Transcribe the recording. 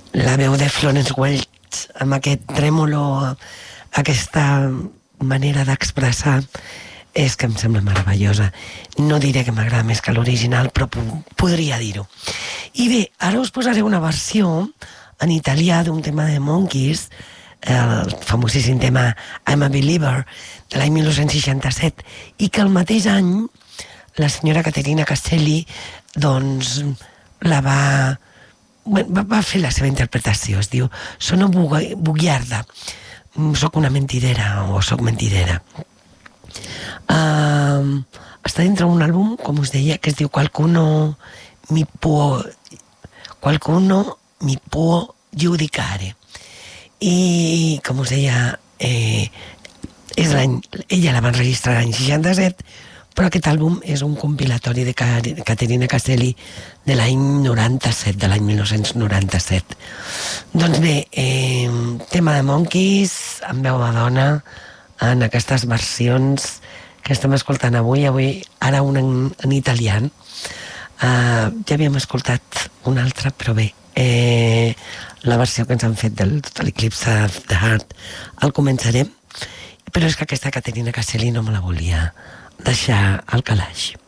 la veu de Florence Welch amb aquest trèmolo, aquesta manera d'expressar, és que em sembla meravellosa. No diré que m'agrada més que l'original, però podria dir-ho. I bé, ara us posaré una versió en italià d'un tema de Monkees, el famosíssim tema I'm a Believer, de l'any 1967, i que el mateix any la senyora Caterina Castelli doncs la va fer la seva interpretació. Es diu Sono bugiarda, soc una mentidera o soc mentidera. Està dintre d'un àlbum, com us deia, que es diu Qualcuno mi può giudicare, i com us deia ella la va enregistrar l'any 67, però aquest àlbum és un compilatori de Caterina Castelli de l'any 97, de l'any 1997. Doncs bé, tema de Monkees amb veu de dona en aquestes versions que estem escoltant avui, ara una en italià. Ja havíem escoltat una altra, però bé, la versió que ens han fet del Total Eclipse of the Heart el començarem, però és que aquesta Caterina Castelli no me la volia deixar al calaix.